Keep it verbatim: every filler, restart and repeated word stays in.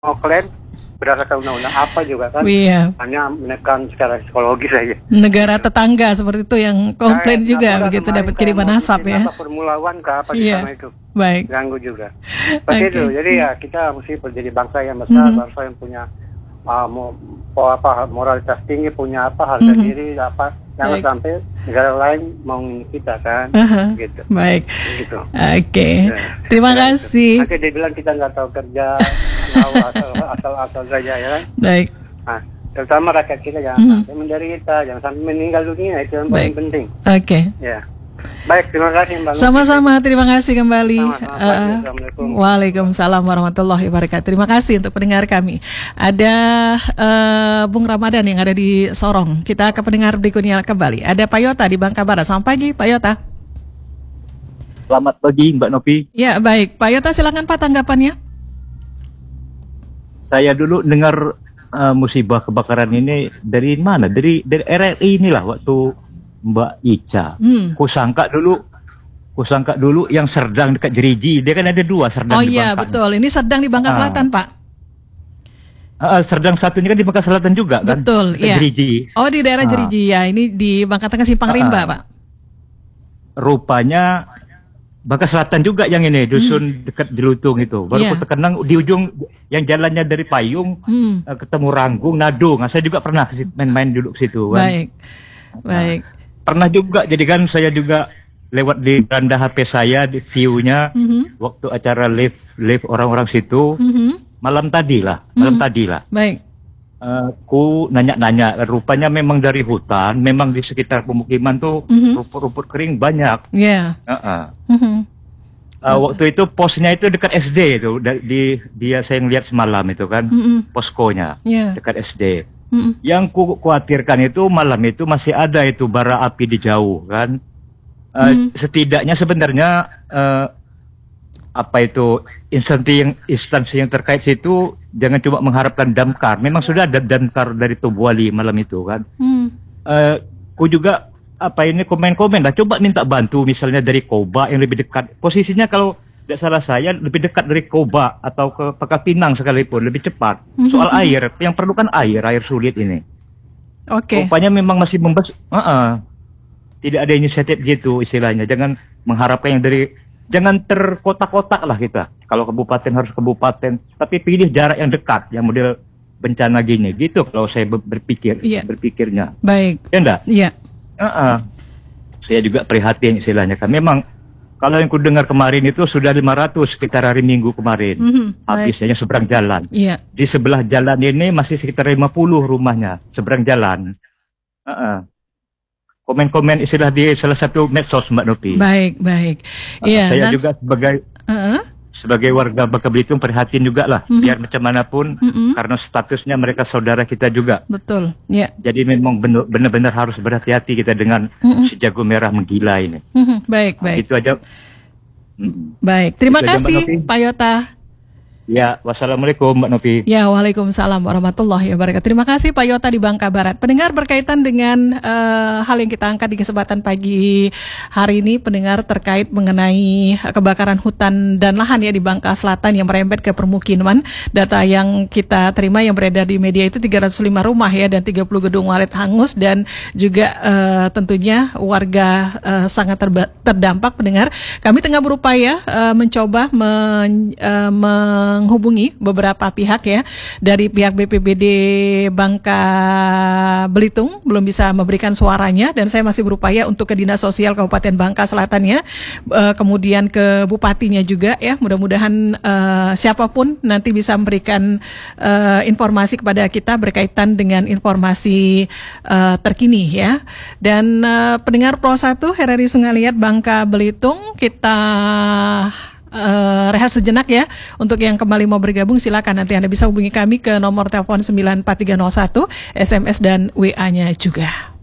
mau klaim berdasarkan undang-undang apa juga kan, Iya. hanya menekan secara psikologis saja. Negara tetangga seperti itu yang komplain Kayak juga apa, begitu kemarin dapat kayak kiriman mau asap bikin ya. apa, Formula One ke apa di Iya. sana itu Baik. ganggu juga. Seperti Oke. itu. Jadi ya kita mesti menjadi bangsa yang besar, Mhm. bangsa yang punya uh, mo- po- apa moralitas tinggi, punya apa harga Mhm. diri, apa jangan Baik. sampai negara lain mau ngikutin kita kan, Aha. gitu. Baik. Gitu. Oke. Ya, Terima ya, kasih. itu. Nanti dia bilang kita nggak tahu kerja, tahu asal asal asal saja ya kan. Baik. Nah, terutama rakyat kita jangan Mhm. sampai menderita, jangan sampai meninggal dunia, itu yang Baik. paling penting. Oke. Ya. Baik, terima kasih Mbak. Sama-sama, terima kasih kembali. Sama-sama, Uh, Assalamualaikum. Waalaikumsalam warahmatullahi wabarakatuh. Terima kasih untuk pendengar kami. Ada uh, Bung Ramadan yang ada di Sorong. Kita ke pendengar berikutnya kembali. Ada Pak Yota di Bangka Barat. Selamat pagi, Pak Yota. Selamat pagi Mbak Novi. Ya, baik. Pak Yota, silakan Pak tanggapannya. Saya dulu dengar uh, musibah kebakaran ini dari mana? Dari dari R R I inilah waktu Mbak Ica. Hmm. Kusangka dulu, kusangka dulu yang Serdang dekat Jeriji. Dia kan ada dua Serdang Oh di iya, Bangka. betul. Ini sedang di Bangka Ah. Selatan, Pak. Uh, Serdang satunya kan di Bangka Selatan juga kan? Betul, Dekat iya. Jeriji. Oh, di daerah Ah. Jeriji ya. Ini di Bangka Tengah Simpang Ah. Rimba, Pak. Rupanya Bangka Selatan juga yang ini, dusun dekat Jelutung itu. Baru Iya. aku terkenang di ujung yang jalannya dari Payung Hmm. uh, ketemu Ranggung, Nadung. Nah, saya juga pernah ke situ, main-main dulu ke situ kan. Baik. Baik. Pernah juga, jadi kan saya juga lewat di beranda H P saya, di view-nya, Mhm. waktu acara live live orang-orang situ, Mhm. malam tadi lah, malam Mhm. tadi lah. Baik. Eh, ku nanya-nanya, rupanya memang dari hutan, memang di sekitar pemukiman tuh Mhm. rumput-rumput kering banyak. Ya. Heeh. Mhm. Eh, waktu itu posnya itu dekat S D itu, da- di dia saya ngeliat semalam itu kan, Mhm. poskonya Ya. dekat S D. Mhm. Yang ku khawatirkan itu malam itu masih ada itu bara api di jauh kan. Eh, Hmm. Setidaknya sebenarnya eh, apa itu instansi yang instansi yang terkait situ jangan cuma mengharapkan damkar. Memang sudah ada damkar dari Tobuali malam itu kan. Hmm. Eh, ku juga apa ini komen-komen lah. Coba minta bantu misalnya dari Koba yang lebih dekat. Posisinya kalau tidak salah saya lebih dekat dari Koba atau ke Pangkal Pinang sekalipun lebih cepat. Mhm. Soal air, yang perlu kan air, air sulit ini. Oke. Rupanya memang masih membes. Uh-uh. Tidak ada inisiatif gitu istilahnya. Jangan mengharapkan yang dari, jangan terkotak-kotak lah kita. Kalau kabupaten harus kabupaten, tapi pilih jarak yang dekat, yang model bencana gini. Gitu kalau saya ber- berpikir, Iya. berpikirnya. Baik. Ya enggak? Iya. Uh-uh. Saya juga prihatin istilahnya kan. Memang kalau yang ku dengar kemarin itu sudah lima ratus sekitar hari Minggu kemarin. Mhm. Baik. Habisnya seberang jalan. Iya. Di sebelah jalan ini masih sekitar lima puluh rumahnya seberang jalan. Uh-uh. Komen-komen istilah di salah satu medsos Mbak Novi. Baik, baik. Uh, Iya. saya nan- juga sebagai Heeh. sebagai warga Bangka Belitung prihatin juga lah. Mhm. Biar macam manapun Mhm. karena statusnya mereka saudara kita juga. Betul. Iya. Jadi memang benar- benar-benar harus berhati-hati kita dengan Mhm. si jago merah menggila ini. Mhm. Baik, baik. Itu aja. Mm. Baik. Terima Itu aja, Mbak kasih Novi. Pak Yota. Ya, wassalamualaikum Mbak Novi. Ya, waalaikumsalam warahmatullahi wabarakatuh. Terima kasih Pak Yota di Bangka Barat. Pendengar, berkaitan dengan eh, hal yang kita angkat di kesempatan pagi hari ini, pendengar, terkait mengenai kebakaran hutan dan lahan ya di Bangka Selatan yang merembet ke permukiman. Data yang kita terima yang beredar di media itu tiga ratus lima rumah ya, dan tiga puluh gedung walet hangus, dan juga eh, tentunya warga eh, sangat terba- terdampak. Pendengar, kami tengah berupaya eh, mencoba men, eh, menghubungi beberapa pihak ya, dari pihak B P B D Bangka Belitung belum bisa memberikan suaranya, dan saya masih berupaya untuk ke Dinas Sosial Kabupaten Bangka Selatan ya, eh, kemudian ke Bupatinya juga ya. Mudah-mudahan eh, siapapun nanti bisa memberikan eh, informasi kepada kita berkaitan dengan informasi eh, terkini ya. Dan eh, pendengar Pro satu R R I Sungai Liat Bangka Belitung, kita Uh, rehat sejenak ya. Untuk yang kembali mau bergabung, silakan nanti Anda bisa hubungi kami ke nomor telepon sembilan empat tiga nol satu, S M S dan W A-nya juga.